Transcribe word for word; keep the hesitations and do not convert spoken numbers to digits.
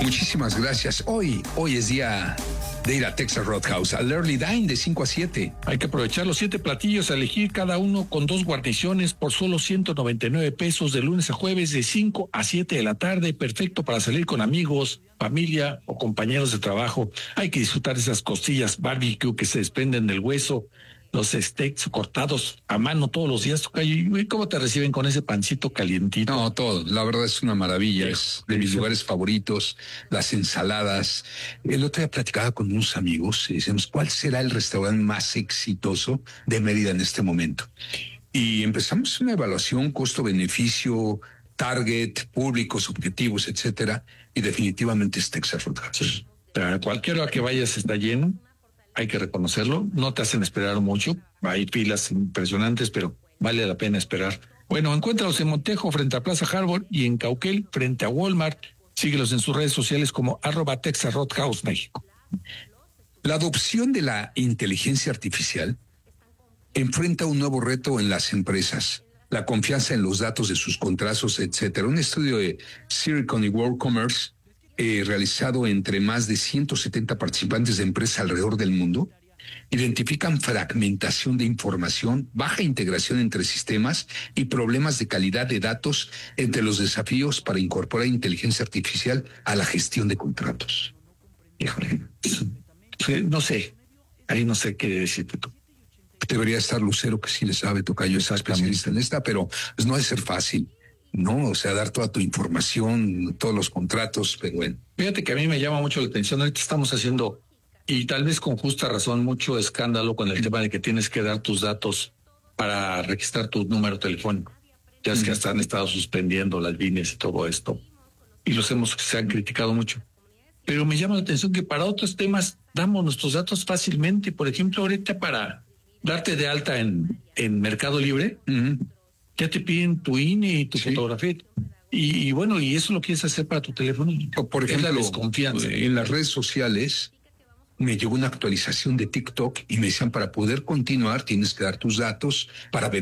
Muchísimas gracias. Hoy, hoy es día de ir a Texas Roadhouse, al Early Dine de cinco a siete. Hay que aprovechar los siete platillos a elegir, cada uno con dos guarniciones por solo ciento noventa y nueve pesos de lunes a jueves de cinco a siete de la tarde. Perfecto para salir con amigos, familia o compañeros de trabajo. Hay que disfrutar de esas costillas barbecue que se desprenden del hueso, los steaks cortados a mano todos los días. ¿Y cómo te reciben con ese pancito calientito? No, todo. La verdad es una maravilla. Sí, es de mis sí. lugares favoritos. Las ensaladas. El otro día platicaba con unos amigos y decíamos, ¿cuál será el restaurante más exitoso de Mérida en este momento? Y empezamos una evaluación, costo-beneficio, target, públicos, objetivos, etcétera. Y definitivamente es Texas Roadhouse. Sí. Pero a cualquier hora que vayas está lleno. Hay que reconocerlo, no te hacen esperar mucho, hay filas impresionantes, pero vale la pena esperar. Bueno, encuéntralos en Montejo frente a Plaza Harbor y en Cauquel frente a Walmart. Síguelos en sus redes sociales como arroba Texas Roadhouse México. La adopción de la inteligencia artificial enfrenta un nuevo reto en las empresas, la confianza en los datos de sus contratos, etcétera. Un estudio de Silicon y World Commerce Eh, realizado entre más de ciento setenta participantes de empresas alrededor del mundo, identifican fragmentación de información, baja integración entre sistemas y problemas de calidad de datos entre los desafíos para incorporar inteligencia artificial a la gestión de contratos. Híjole, sí, no sé, ahí no sé qué decirte tú. Debería estar Lucero, que sí le sabe, tocayo, es especialista en esta, pero pues, no ha de ser fácil. No, o sea, dar toda tu información, todos los contratos, pero bueno. Fíjate que a mí me llama mucho la atención, ahorita estamos haciendo, y tal vez con justa razón, mucho escándalo con el tema de que tienes que dar tus datos para registrar tu número telefónico. Ya es uh-huh. que hasta han estado suspendiendo las líneas y todo esto, y los hemos, se han criticado mucho. Pero me llama la atención que para otros temas damos nuestros datos fácilmente. Por ejemplo, ahorita para darte de alta en, en Mercado Libre, uh-huh. ya te piden tu I N E y tu sí. fotografía. Y, y bueno, y eso lo quieres hacer para tu teléfono. O por ejemplo, es la desconfianza. En las redes sociales me llegó una actualización de TikTok y me decían, para poder continuar tienes que dar tus datos para ver